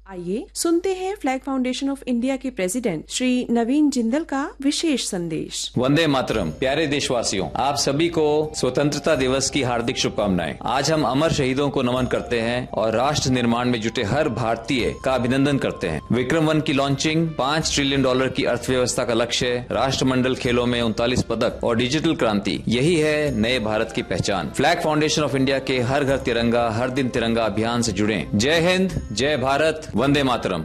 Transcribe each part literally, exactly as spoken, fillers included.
आइए सुनते हैं फ्लैग फाउंडेशन ऑफ इंडिया के प्रेसिडेंट श्री नवीन जिंदल का विशेष संदेश। वंदे मातरम। प्यारे देशवासियों, आप सभी को स्वतंत्रता दिवस की हार्दिक शुभकामनाएं। आज हम अमर शहीदों को नमन करते हैं और राष्ट्र निर्माण में जुटे हर भारतीय का अभिनंदन करते हैं। विक्रम वन की लॉन्चिंग, पाँच ट्रिलियन डॉलर की अर्थव्यवस्था का लक्ष्य, राष्ट्रमंडल खेलों में उनतालीस पदक और डिजिटल क्रांति, यही है नए भारत की पहचान। फ्लैग फाउंडेशन ऑफ इंडिया के हर घर तिरंगा हर दिन तिरंगा अभियान से जुड़े। जय हिंद, जय भारत, वंदे मातरम।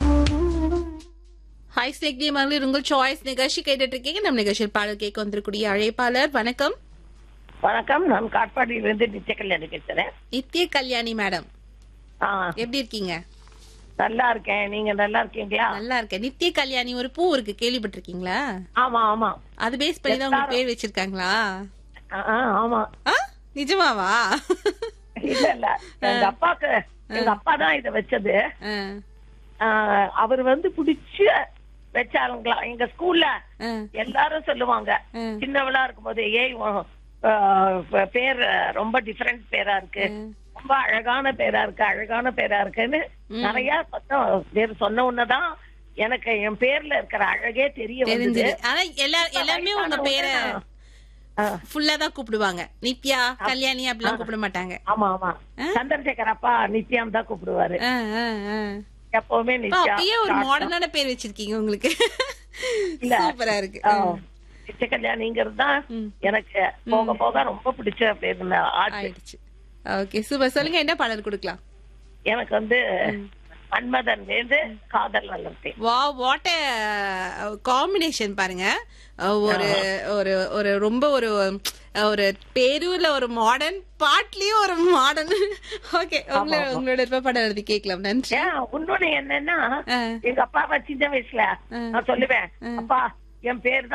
ஹாய் ஸ்னேக்டி மகளிர் உங்கள் சாய்ஸ் நிகழ்ச்சி கேட்டுட்டு இருக்கீங்க. நம்ம நிகழ்ச்சியில் பாடல் கேட்க வந்திருக்கூடிய அழைப்பாளர் வணக்கம். வணக்கம், நான் காட்பாடியிலிருந்து நித்திய கல்யாணி பேசுறேன். நித்திய கல்யாணி மேடம், ஆ, எப்படி இருக்கீங்க? நல்லா இருக்கேன், நீங்க நல்லா இருக்கீங்களா? நல்லா இருக்கேன். நித்திய கல்யாணி ஒரு பூ இருக்கு, கேள்விப்பட்டிருக்கீங்களா? ஆமா ஆமா, அது பேஸ் பண்ணி தான் உங்களுக்கு பேர் வச்சிருக்காங்களா? ஆ, ஆ, ஆமா. ஆ, நிஜமாவா? இல்ல இல்ல, எங்க அப்பாக்கு எங்க அப்பா தான் இத வச்சது. ஆ, அவர் வந்து புடிச்சு வச்சாருங்களா. எங்க ஸ்கூல்ல ஆ, எல்லாரும் சொல்லுவாங்க, ம். சின்னவளா இருக்கும்போது, ஏய் உன், ஆ, பேர் ரொம்ப டிஃபரெண்ட் பேரா இருக்கு, ரொம்ப அழகான பேரா இருக்கு, அழகான பேரா இருக்குன்னு நிறைய சொன்ன பேர் சொன்ன உடனேதான் எனக்கு என் பேர்ல இருக்கிற அழகே தெரிய வந்தது. தெரிஞ்சது. ஆனா எல்லா எல்லாருமே உங்க பேரை ஃபுல்லா தான் கூப்பிடுவாங்க. நித்யா கல்யாணி அப்படிலாம் கூப்பிட மாட்டாங்க. ஆமா ஆமா, சந்திரசேகர் அப்பா நித்யாம் தான் கூப்பிடுவாரு. ஆ, ஆ, ஆ. எப்பவுமே நித்யா. அப்பயே ஒரு மாடர்னான பேர் வச்சிருக்கீங்க உங்களுக்கு. இல்ல, சூப்பரா இருக்கு. நித்திய கல்யாணிங்கிறது தான் எனக்கு போக போக ரொம்ப பிடிச்ச பேர் ஆயிடுச்சு. Okay, super. சொல்லுங்க, என்ன பாடல் கொடுக்கலாம்? எனக்கு வந்து மன்மதன் வேந்து காதல் வளர்த்தேன். வா, வாட் காம்பினேஷன் பாருங்க. ஒரு ஒரு ஒரு ரொம்ப ஒரு ஒரு பேருல ஒரு மாடர்ன், பாட்லயும் ஒரு மாடர்ன். ஓகே, உங்களோட உங்களோட விருப்பப்படம் எழுதி கேட்கலாம். நன்றி. இன்னொன்னு என்னன்னா, எங்க அப்பா சின்ன வயசுல நான் சொல்லுவேன், அப்பா என் பேர்